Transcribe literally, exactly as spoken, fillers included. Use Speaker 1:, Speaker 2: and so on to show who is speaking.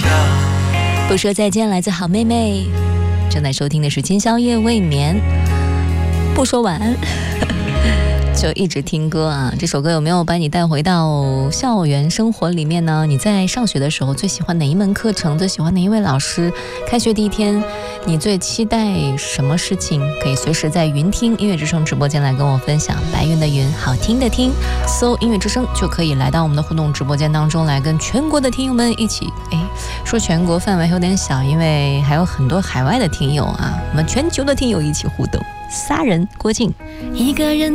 Speaker 1: 不说再见，来自好妹妹。正在收听的是今宵夜未眠。不说晚安就一直听歌啊，这首歌有没有把你带回到校园生活里面呢？你在上学的时候最喜欢哪一门课程？最喜欢哪一位老师？开学第一天你最期待什么事情？可以随时在云听音乐之声直播间来跟我分享。白云的云，好听的听，搜音乐之声就可以来到我们的互动直播间当中来，跟全国的听友们一起。哎，说全国范围有点小，因为还有很多海外的听友啊，我们全球的听友一起互动。仨人，郭靖一个人